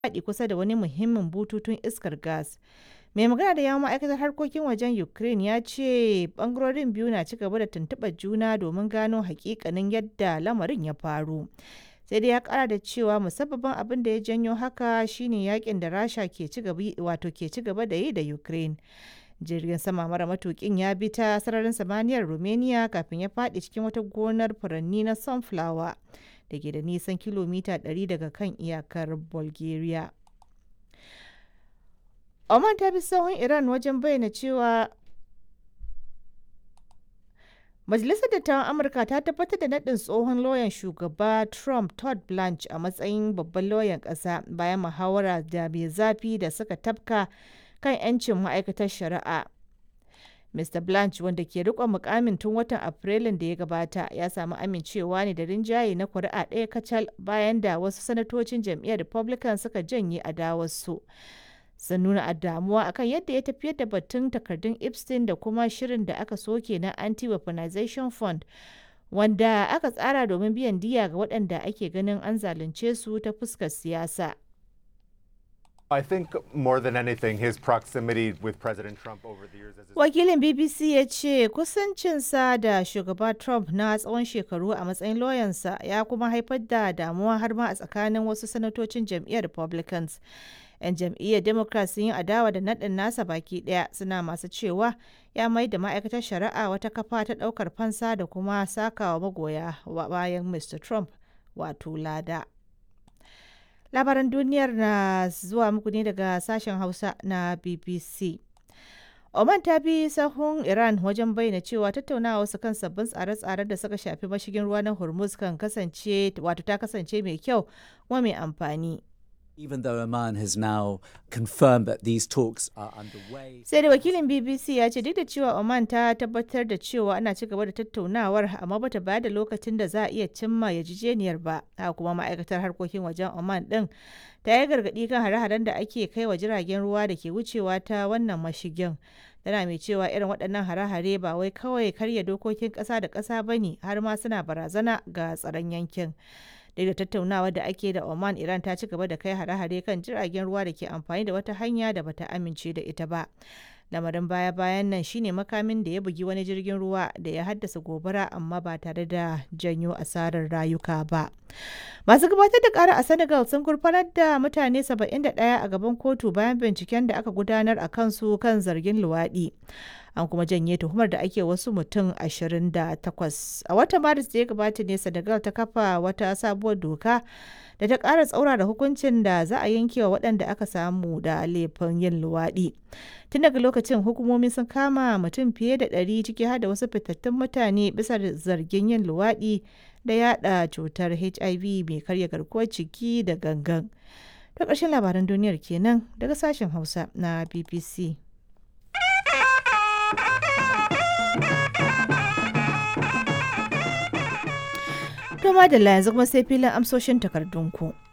faɗi kusa da wani muhimmin bututun iskar gas. Mai magana da yawun ma'aikatar harkokin wajen Ukraine ya ce bangarorin biyu na ci gaba da tuntuɓar juna domin gano hakikanin yadda lamarin ya faru. Sai dai ya kara da cewa musabbabin abin da ya janyo haka shine yakin da Rasha ke ci gaba da yi da Ukraine. Jirgin sama mara matukin ya bi ta sararin samaniyar Romania kafin ya faɗi cikin wata gonar furanni na sunflower da ke da nisan kilomita 100 daga kan iyakar Bulgaria. Oman ta bi sahun Iran wajen bayyana cewa Majalisar Dattawan Amurka ta tabbatar da naɗin tsohon lauyan shugaba Trump Todd Blanche a matsayin babban lauyan ƙasa bayan muhawara da mai zafi da suka tafka kan 'yancin ma'aikatar shari'a. Mr. Blanche, wanda ke riƙon mukamin tun watan Afrilun da ya gabata, ya samu amincewa ne da rinjaye na kuri'a ɗaya kacal bayan da wasu sanatocin jam'iyyar Republican suka janye adawarsu. Sun nuna damuwa akan yadda ya tafiyar da batun takardun Epstein da kuma shirin da aka soke na Anti-Weaponization Fund, wanda aka tsara domin biyan diya ga waɗanda ake ganin an zalunce su ta fuskar siyasa. I think more than anything, his proximity with President Trump over the years as his... Wakilin BBC ya ce kusancinsa da shugaba Trump na tsawon shekaru a matsayin lauyansa ya kuma haifar da damuwa har ma a tsakanin wasu sanatocin jam'iyyar Republicans. 'Yan jam'iyyar Democrat sun yi adawa da naɗin nasa baki ɗaya, suna masu cewa ya mai da ma'aikatar shari'a wata kafa ta ɗaukar fansa da kuma sakawa magoya bayan Mr. Trump wato lada. Labaran duniyar na zuwa muku ne daga sashen Hausa na BBC. Oman ta bi sahun Iran wajen bayyana cewa tattaunawa su kan sabbin tsare-tsaren da suka shafi mashigin ruwa na Hormuz ta kasance mai kyau kuma mai amfani. Even though Oman has now confirmed that these talks are underway. Sai da wakilin BBC ya ce duk da cewa Oman ta tabbatar da cewa ana ci gaba da tattaunawar, amma bata bayar da lokacin da za a iya cimma yarjejeniyar ba. Haka kuma ma'aikatar harkokin wajen Oman din ta yi gargaɗi kan hare-haren da ake kai wa jiragen ruwa da ke wucewa ta wannan mashigin. Tana mai cewa irin waɗannan hare-hare ba wai kawai karya dokokin ƙasa da ƙasa ba ne, har ma suna barazana ga tsaron yankin. Duk da tattaunawa da ake da Oman, Iran ta ci gaba da kai hare-hare kan jiragen ruwa da ke amfani da wata hanya da bata amince da ita ba. Lamarin baya-bayan nan shine makamin da ya bugi wani jirgin ruwa da ya haddasa gobara amma ba tare da janyo asarar rayuka ba. Masu gabatar da kara a Senegal sun gurfanar da mutane 71 a gaban kotu bayan binciken da aka gudanar a kansu kan zargin luwaɗi. An kuma janye tuhumar da ake wasu mutum 28. A watan Maris da ya gabata ne Senegal ta kafa wata sabuwar doka da ta ƙara tsaurara hukuncin da za a yanke wa waɗanda aka samu da laifin yin luwaɗi. Tun daga lokacin hukumomi sun kama mutum fiye da 100 ciki har da wasu fitattun mutane bisa zargin yin luwaɗi da yada cutar HIV mai karya garkuwar ciki da gangan. Ta ƙarshen labaran duniyar kenan daga sashen Hausa na BBC. To madalla yanzu kuma sai filin amsoshin takardunku.